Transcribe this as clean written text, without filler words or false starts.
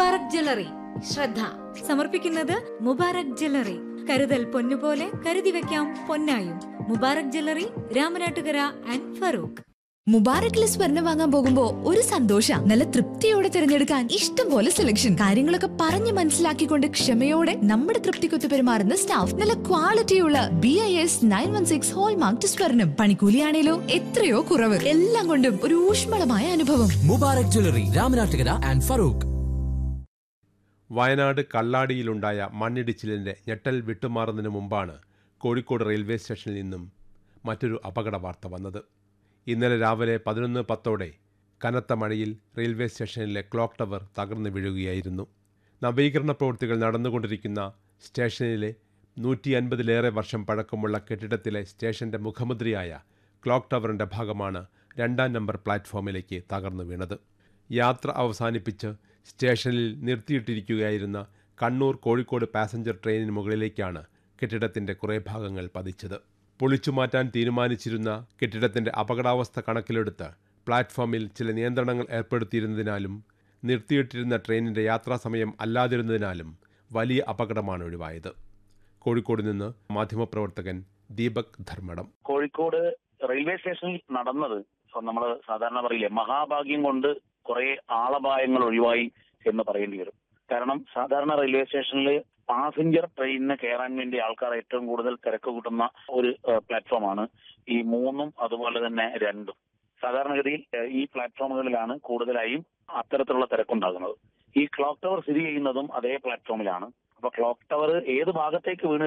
Mubarak jewellery ശ്രദ്ധ സമർപ്പിക്കുന്നത് Mubarak jewellery. കരുതൽ പൊന്നുപോലെ കരുതി വെക്കാം പൊന്നായും. Mubarak jewellery, Ramanattukara and Farooq. മുബാറക്കിലെ സ്വർണ്ണം വാങ്ങാൻ പോകുമ്പോ ഒരു സന്തോഷം. നല്ല തൃപ്തിയോടെ തിരഞ്ഞെടുക്കാൻ ഇഷ്ടം പോലെ സെലക്ഷൻ. കാര്യങ്ങളൊക്കെ പറഞ്ഞ് മനസ്സിലാക്കിക്കൊണ്ട് ക്ഷമയോടെ നമ്മുടെ തൃപ്തിക്കൊത്ത് പെരുമാറുന്ന സ്റ്റാഫ്. നല്ല ക്വാളിറ്റിയുള്ള BIS 916 ഹോൾമാർക്ക് സ്വർണ്ണം. പണിക്കൂലിയാണേലോ എത്രയോ കുറവ്. എല്ലാം കൊണ്ടും ഒരു ഊഷ്മളമായ അനുഭവം. Mubarak jewellery, Ramanattukara and Farooq. വയനാട് കള്ളാടിയിലുണ്ടായ മണ്ണിടിച്ചിലിന്റെ ഞെട്ടൽ വിട്ടുമാറുന്നതിന് മുമ്പാണ് കോഴിക്കോട് റെയിൽവേ സ്റ്റേഷനിൽ നിന്നും മറ്റൊരു അപകട വാർത്ത വന്നത്. ഇന്നലെ രാവിലെ 11:10 കനത്ത മഴയിൽ റെയിൽവേ സ്റ്റേഷനിലെ ക്ലോക്ക് ടവർ തകർന്നു വീഴുകയായിരുന്നു. നവീകരണ പ്രവൃത്തികൾ നടന്നുകൊണ്ടിരിക്കുന്ന സ്റ്റേഷനിലെ 150-ലേറെ വർഷം പഴക്കമുള്ള കെട്ടിടത്തിലെ സ്റ്റേഷന്റെ മുഖമുദ്രയായ ക്ലോക്ക് ടവറിന്റെ ഭാഗമാണ് 2-ാം നമ്പർ പ്ലാറ്റ്ഫോമിലേക്ക് തകർന്നു വീണത്. യാത്ര അവസാനിപ്പിച്ച് സ്റ്റേഷനിൽ നിർത്തിയിട്ടിരിക്കുകയായിരുന്ന കണ്ണൂർ കോഴിക്കോട് പാസഞ്ചർ ട്രെയിനിന് മുകളിലേക്കാണ് കെട്ടിടത്തിന്റെ കുറേ ഭാഗങ്ങൾ പതിച്ചത്. പൊളിച്ചുമാറ്റാൻ തീരുമാനിച്ചിരുന്ന കെട്ടിടത്തിന്റെ അപകടാവസ്ഥ കണക്കിലെടുത്ത് പ്ലാറ്റ്ഫോമിൽ ചില നിയന്ത്രണങ്ങൾ ഏർപ്പെടുത്തിയിരുന്നതിനാലും നിർത്തിയിട്ടിരുന്ന ട്രെയിനിന്റെ യാത്രാസമയം അല്ലാതിരുന്നതിനാലും വലിയ അപകടമാണ് ഒഴിവായത്. കോഴിക്കോട് നിന്ന് മാധ്യമപ്രവർത്തകൻ ദീപക് ധർമ്മടം. കോഴിക്കോട് റെയിൽവേ സ്റ്റേഷനിൽ നടന്നത് നമ്മൾ സാധാരണ പറയില്ലേ, മഹാഭാഗ്യം കൊണ്ട് കുറെ ആളപായങ്ങൾ ഒഴിവായി എന്ന് പറയേണ്ടി വരും. കാരണം സാധാരണ റെയിൽവേ സ്റ്റേഷനിൽ പാസഞ്ചർ ട്രെയിനിന് കയറാൻ വേണ്ടി ആൾക്കാർ ഏറ്റവും കൂടുതൽ തിരക്ക് കൂട്ടുന്ന ഒരു പ്ലാറ്റ്ഫോമാണ് ഈ 3ഉം അതുപോലെ തന്നെ 2ഉം. സാധാരണഗതിയിൽ ഈ പ്ലാറ്റ്ഫോമുകളിലാണ് കൂടുതലായും അത്തരത്തിലുള്ള തിരക്കുണ്ടാകുന്നത്. ഈ ക്ലോക്ക് ടവർ സ്ഥിതി ചെയ്യുന്നതും അതേ പ്ലാറ്റ്ഫോമിലാണ്. അപ്പൊ ക്ലോക്ക് ടവർ ഏത് ഭാഗത്തേക്ക് വീണ്